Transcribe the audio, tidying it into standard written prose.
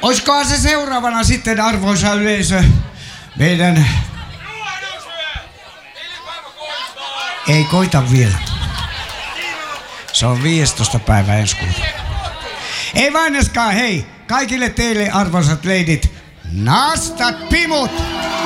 Oiskohan se seuraavana sitten, arvoisa yleisö, meidän... Ei koita vielä. Se on 15. päivä ensi kuuta. Ei vaineskaan, hei! Kaikille teille, arvoisat leidit, nastat pimut!